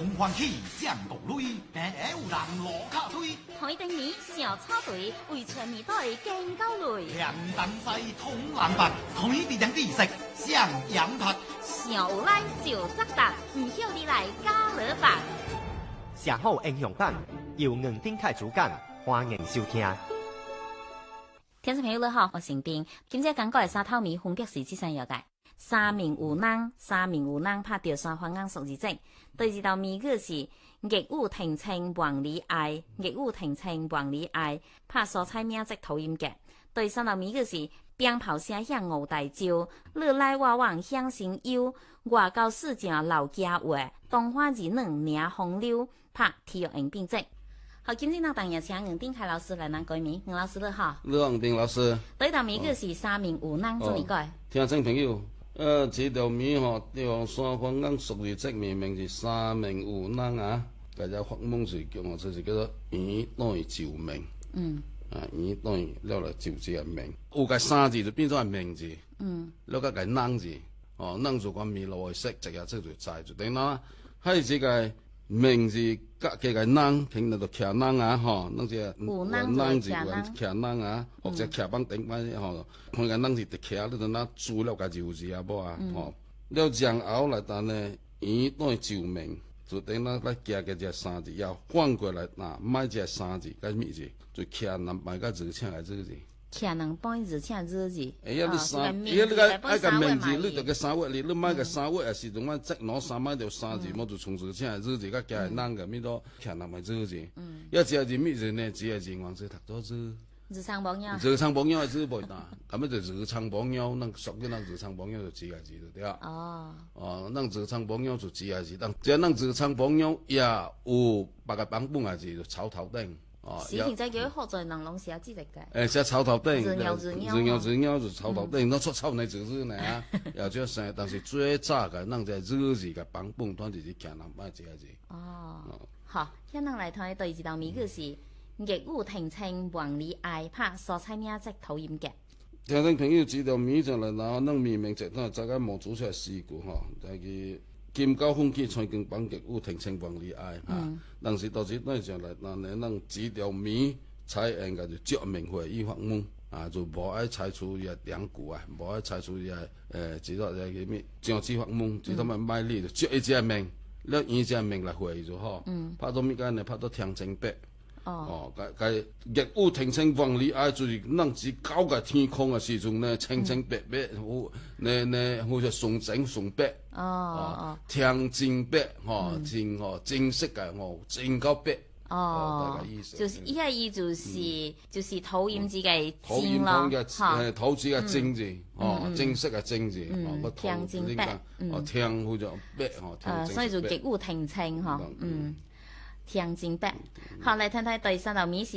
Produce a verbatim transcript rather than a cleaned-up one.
同歡喜將共類，平下有人落卡推。 台頂面小草隊為全年代更高類。 兩等西通藍白，台地兩地食上羊拍。 小拉就則達，唔曉你來加勒白。 寫好英雄版，由吳丁凱主講，歡迎收聽。 聽眾朋友你好，我姓丁，今朝講過係沙頭米風格時之上有嘅。三名有人，三名有人拍掉三方硬屬字跡。對二道米個是熱舞停青黃里愛，熱舞停青黃里愛，拍蔬菜名即討厭嘅。對三道米個是鞭炮聲響五大招，你來我往響聲幽，外交事情老家話，東花兒能領風流，拍體育應變跡。好，今天呢當然請吳丁凱老師來咱改名，吳老師你好。 你好，吳丁老師。 對道米個是三名有人做咩改？ 聽眾朋友。呃，這條米吼，用三方硬屬字跡命名是三名有人啊，大家發夢是叫我，就是叫做魚等於就命。嗯。啊，魚等於了來就這個命，有個三字就變咗係命字。嗯。了個個人字，哦，人就講米落去識，直接即就在就等啦。喺這個命字加幾個人，聽到就騎人啊，吼，那個有人字有騎人啊，或者騎幫頂班吼，看個人字就騎，你就拿煮了個就字啊，無啊，吼，了然後來但呢，魚等於就命，就等咱來加個這三字，要反過來嗱，買這三字，個咩字，就騎人買個字請來這個字。 騎人幫伊字請字字。 哎呀，你三，哎呀，你個哎個名字，你就個三位，你你買個三位，也是同我即攞三買條三字，我就從字請來字字，個加人個咩多，騎人買字字。嗯。一隻字咩字呢？只係字黃字讀多字。 日常朋友。 日常朋友係字袂大，咁咪就日常朋友，咱屬於咱日常朋友就字個字就對啊。哦。哦，咱日常朋友就字個字，但只係咱日常朋友也有別個版本個字就草頭頂。 哦，以前在叫學在人攏寫字嘅。 誒，寫草頭頂， 字鳥字鳥， 字鳥字鳥就草頭頂，那出草呢字字呢啊，又叫生，但是最早嘅，咱在日字嘅版本，當就是強人買這個字。哦， 好，聽人來睇對一道米個是熱舞停青黃里愛，拍蔬菜名即討厭嘅。 聽眾朋友知道米上嚟，然後咱命名即係大家冇做出來試過吼，就係。金高風紀蔡經幫極有停青黃里愛啊，當時到時咱上來，咱呢咱幾條米採用個就著名會議發夢啊，就無愛採取伊個兩句啊，無愛採取伊個誒，只多個咩將之發夢，只多咪賣力就著伊隻名，了伊隻名來會就好，拍到咩間呢？拍到天青白。哦，個個熱舞停青黃里愛就是咱只搞個天空嘅時陣呢，青青白白，好呢呢好似崇整崇白。哦哦，天真白，吼，真吼正式嘅，吼，真夠白。哦，大概意思。 就是依個意就是就是討厭自己正咯，嚇，討字嘅正字，哦，正式嘅正字， 哦，天真白， 哦，天好似白，哦， 誒，所以就熱舞停青，嗬，嗯。天真白，好嚟睇睇第三道米是